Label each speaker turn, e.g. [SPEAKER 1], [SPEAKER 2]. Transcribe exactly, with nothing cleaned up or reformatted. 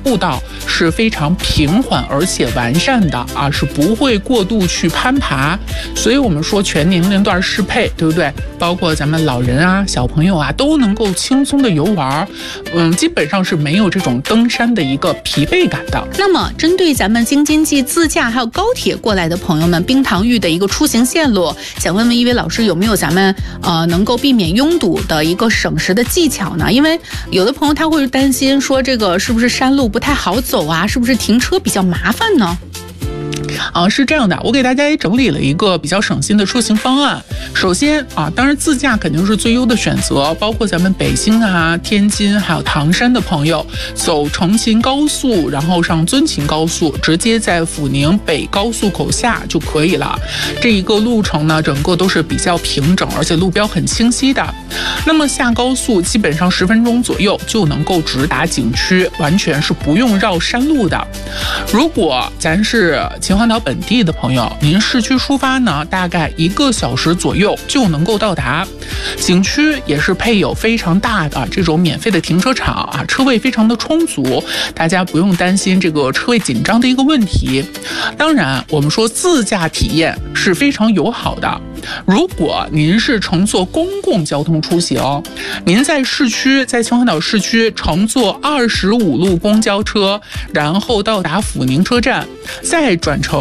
[SPEAKER 1] 步道是非常平缓而且完善的啊，是不会过度去攀爬。所以我们说全年龄段适配，对不对？包括咱们老人啊、小朋友啊，都能够轻松的游玩，嗯，基本上是没有这种登山的一个疲惫感的。
[SPEAKER 2] 那么，针对咱们京津冀自驾还有高铁过来的朋友们，冰糖峪的一个出行线路，想问问一位老师有没有咱们呃能够避免拥堵的一个省时的技巧呢？因为有的朋友他会担心说，这个是不是山路不太好走啊？是不是停车比较麻烦呢？
[SPEAKER 1] 啊，是这样的，我给大家也整理了一个比较省心的出行方案。首先啊，当然自驾肯定是最优的选择，包括咱们北京啊、天津还有唐山的朋友，走成秦高速，然后上遵秦高速，直接在阜宁北高速口下就可以了。这一个路程呢，整个都是比较平整，而且路标很清晰的。那么下高速基本上十分钟左右就能够直达景区，完全是不用绕山路的。如果咱是秦皇岛本地的朋友，您市区出发呢，大概一个小时左右就能够到达。景区也是配有非常大的这种免费的停车场啊，车位非常的充足，大家不用担心这个车位紧张的一个问题。当然，我们说自驾体验是非常友好的。如果您是乘坐公共交通出行，您在市区，在秦皇岛市区乘坐二十五路公交车，然后到达阜宁车站，再转乘